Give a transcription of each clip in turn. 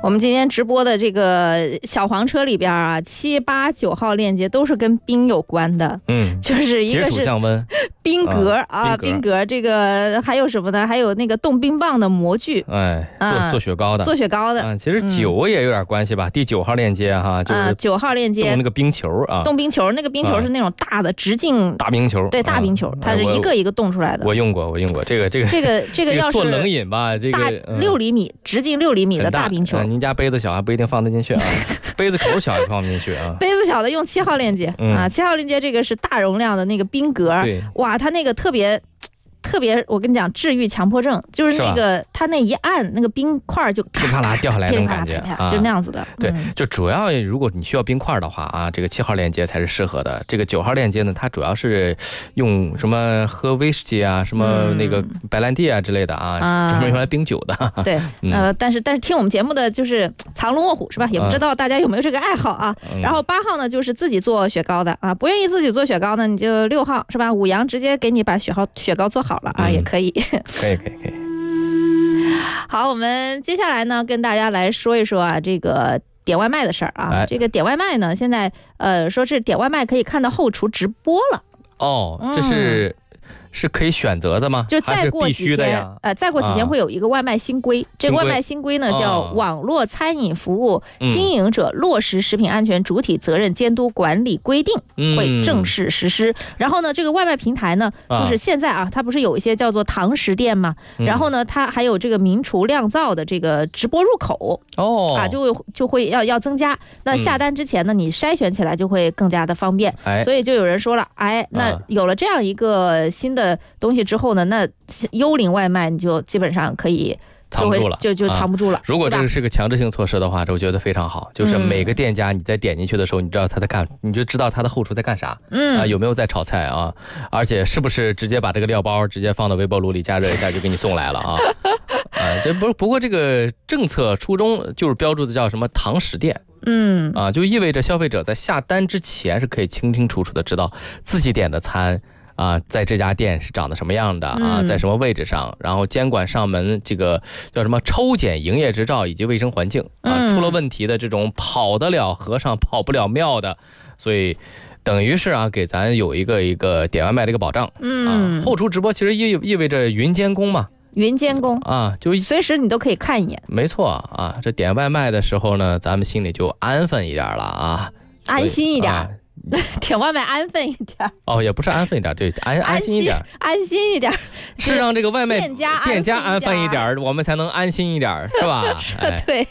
我们今天直播的这个小黄车里边啊，7、8、9号链接都是跟冰有关的。就是一个是降温冰格冰格这个还有什么呢？还有那个冻冰棒的模具， 做雪糕的，其实9也有点关系吧。第9号链接哈，就是 9号链接冻那个冰球啊， 冻冰球，那个冰球是那种大的直径大冰球， 对，大冰球，它是一个一个冻出来的。 我用过这个要是做冷饮吧，这个大 6厘米，直径6厘米的大冰球。 您家杯子小还不一定放得进去啊，杯子口小也放不进去啊。 杯子小的用7号链接啊，7号链接这个是大容量的那个冰格，哇，它那个特别，我跟你讲，治愈强迫症，就是那个它那一按，那个冰块就噼里啪啦掉下来那种感觉， 就那样子的。 对，就主要如果你需要冰块的话啊，这个7号链接才是适合的。这个9号链接呢，它主要是用什么喝威士忌啊，什么那个白兰地啊之类的啊，专门用来冰酒的。 对，但是听我们节目的就是藏龙卧虎是吧？也不知道大家有没有这个爱好啊。然后8号呢，就是自己做雪糕的啊，不愿意自己做雪糕呢，你就6号是吧？5羊直接给你把雪糕做好了啊，也可以。 可以。 好，我们接下来呢，跟大家来说一说啊，这个点外卖的事儿啊。这个点外卖呢，现在说是点外卖可以看到后厨直播了。 这是可以选择的吗？ 就再过几天，再过几天会有一个外卖新规。这个外卖新规呢，叫《网络餐饮服务经营者落实食品安全主体责任监督管理规定》会正式实施。然后呢，这个外卖平台呢，就是现在啊，它不是有一些叫做堂食店吗？然后呢，它还有这个名厨酿造的这个直播入口就会要增加。那下单之前呢，你筛选起来就会更加的方便。所以就有人说了，那有了这样一个新的东西之后呢，那幽灵外卖你就基本上可以藏不住了， 就藏不住了。 如果这个是个强制性措施的话，我觉得非常好。就是每个店家你在点进去的时候，你就知道他的后厨在干啥，有没有在炒菜啊，而且是不是直接把这个料包直接放到微波炉里加热一下就给你送来了啊。不过这个政策初衷就是标注的叫什么堂食店。就意味着消费者在下单之前是可以清清楚楚的知道自己点的餐在这家店是长得什么样的啊，在什么位置上，然后监管上门这个叫什么抽检营业执照以及卫生环境出了问题的这种跑得了和尚跑不了庙的，所以等于是给咱有一个点外卖的一个保障。后厨直播其实意味着云监工嘛。云监工就随时你都可以看一眼。没错这点外卖的时候呢，咱们心里就安分一点了安心一点。点外卖安分一点也不是安分一点，对，安心一点，安心一点，是让这个外卖店家安分一点，我们才能安心一点，是吧？对。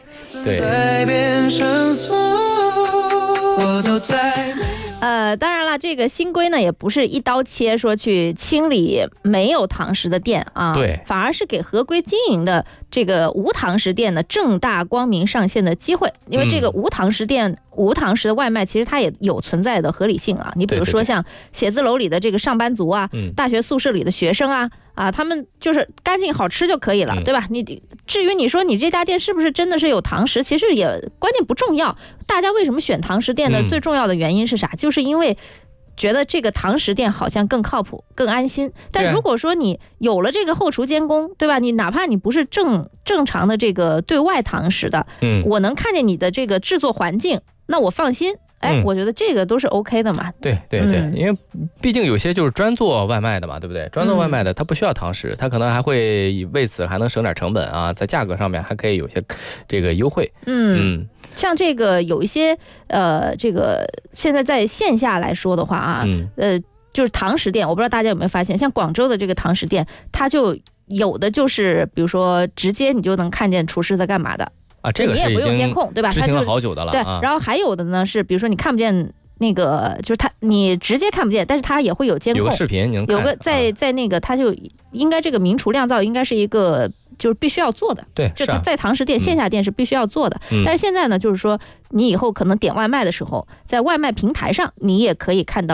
当然了，这个新规呢也不是一刀切说去清理没有堂食的店对，反而是给合规经营的这个无堂食店呢正大光明上线的机会。因为这个无堂食店、无堂食的外卖，其实它也有存在的合理性你比如说像写字楼里的这个上班族大学宿舍里的学生他们就是干净好吃就可以了，对吧？至于你说你这家店是不是真的是有堂食，其实也关键不重要。大家为什么选堂食店的最重要的原因是啥？就是因为觉得这个堂食店好像更靠谱、更安心。但如果说你有了这个后厨监工，对吧？你哪怕你不是正常的这个对外堂食的，我能看见你的这个制作环境，那我放心。我觉得这个都是 OK 的嘛。对，因为毕竟有些就是专做外卖的嘛，对不对？专做外卖的他不需要堂食，他可能还会为此还能省点成本在价格上面还可以有些这个优惠。像这个有一些这个现在在线下来说的话就是堂食店，我不知道大家有没有发现，像广州的这个堂食店，它就有的就是比如说直接你就能看见厨师在干嘛的。这个你也不用监控，对吧？执行了好久的了。对，然后还有的呢是，比如说你看不见那个，就是你直接看不见，但是它也会有监控，有个视频，你能看。有个在那个，它就应该这个名厨酿造应该是一个就是必须要做的，对，就在堂食店线下店是必须要做的。但是现在呢，就是说你以后可能点外卖的时候，在外卖平台上你也可以看到。